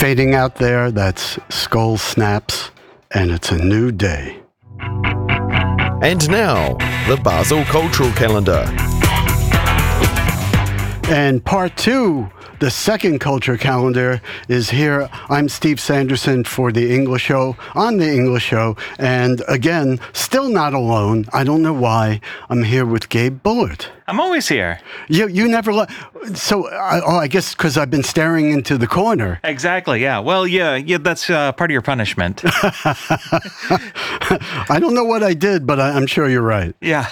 Fading out there, that's Skull Snaps, and it's a new day. And now, the Basel Cultural Calendar. And part two, the second culture calendar, is here. I'm Steve Sanderson for The English Show, on The English Show. And again, still not alone. I don't know why. I'm here with Gabe Bullard. I'm always here. You never So, I guess because I've been staring into the corner. Exactly, yeah. Well, yeah, that's part of your punishment. I don't know what I did, but I'm sure you're right. Yeah.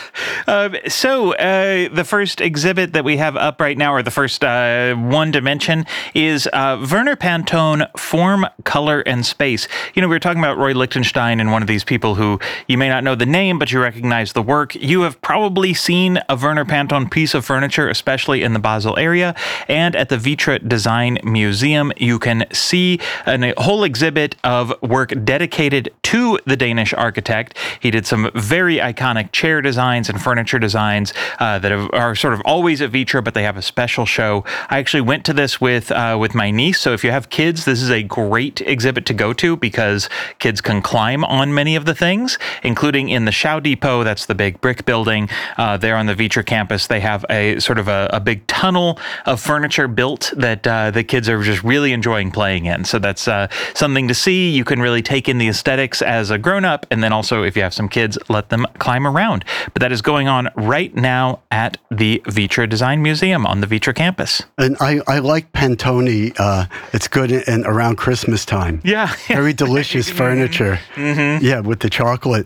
The first exhibit that we have up right now, or the first one to mention, is Werner Pantone, Form, Color, and Space. You know, we were talking about Roy Lichtenstein and one of these people who you may not know the name, but you recognize the work. You have probably seen a Werner Pantone piece of furniture, especially in the Basel area, and at the Vitra Design Museum, you can see a whole exhibit of work dedicated to the Danish architect. He did some very iconic chair designs and furniture designs that are sort of always at Vitra, but they have a special show. I actually went to this with my niece, so if you have kids, this is a great exhibit to go to because kids can climb on many of the things, including in the Schau Depot. That's the big brick building there on the Vitra campus. They have a sort of a big tunnel of furniture built that the kids are just really enjoying playing in. So that's something to see. You can really take in the aesthetics as a grown-up, and then also if you have some kids, let them climb around. But that is going on right now at the Vitra Design Museum on the Vitra campus. And I like Pantone. It's good in around Christmas time. Yeah. Very delicious furniture. Mm-hmm. Yeah, with the chocolate.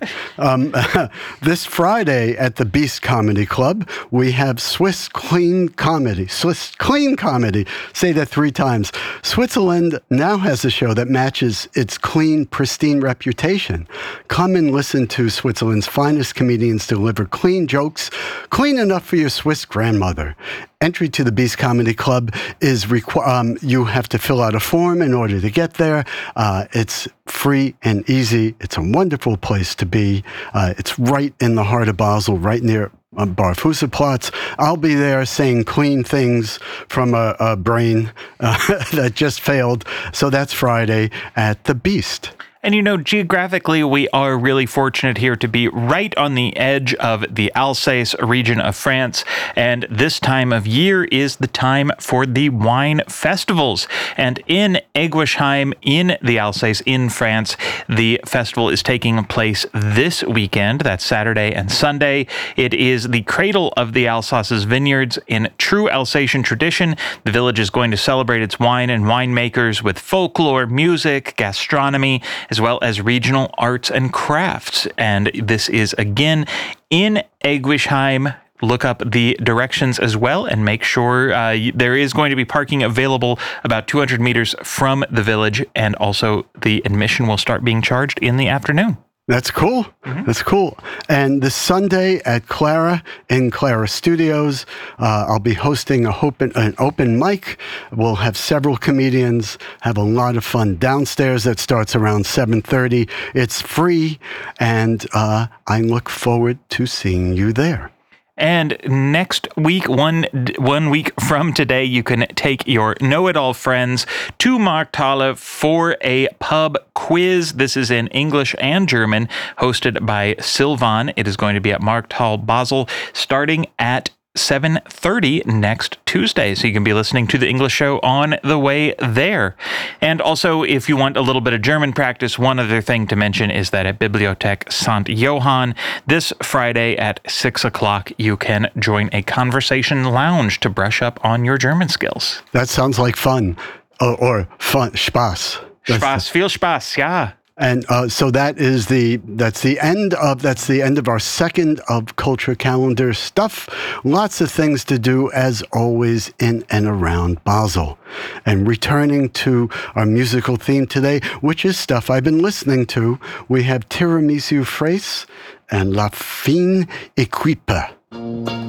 This Friday at the Beast Comedy Club, we have Swiss Clean Comedy. Swiss Clean Comedy. Say that 3 times. Switzerland now has a show that matches its clean, pristine reputation. Come and listen to Switzerland's finest comedians deliver clean jokes, clean enough for your Swiss grandmother. Entry to the Beast Comedy Club is you have to fill out a form in order to get there. It's free and easy. It's a wonderful place to be. It's right in the heart of Basel, right near Barfußerplatz. I'll be there saying clean things from a brain that just failed. So that's Friday at the Beast. And you know, geographically, we are really fortunate here to be right on the edge of the Alsace region of France. And this time of year is the time for the wine festivals. And in Eguisheim, in the Alsace, in France, the festival is taking place this weekend. That's Saturday and Sunday. It is the cradle of the Alsace's vineyards in true Alsatian tradition. The village is going to celebrate its wine and winemakers with folklore, music, gastronomy, as well as regional arts and crafts. And this is, again, in Eguisheim. Look up the directions as well and make sure there is going to be parking available about 200 meters from the village. And also the admission will start being charged in the afternoon. That's cool. Mm-hmm. That's cool. And this Sunday at Clara, in Clara Studios, I'll be hosting an open mic. We'll have several comedians, have a lot of fun downstairs. That starts around 7:30. It's free, and I look forward to seeing you there. And next week, one week from today, you can take your know-it-all friends to Markthalle for a pub quiz. This is in English and German, hosted by Sylvan. It is going to be at Markthalle Basel, starting at 7:30 next Tuesday. So you can be listening to the English Show on the way there. And also, if you want a little bit of German practice, one other thing to mention is that at Bibliothek St. Johann, this Friday at 6 o'clock, you can join a conversation lounge to brush up on your German skills. That sounds like fun. Or fun. Spaß. Spaß. Viel Spaß, yeah. And so that's the end of our second of Culture Calendar stuff. Lots of things to do, as always, in and around Basel. And returning to our musical theme today, which is stuff I've been listening to, we have Tiramisu Fraise and La Fine Équipe.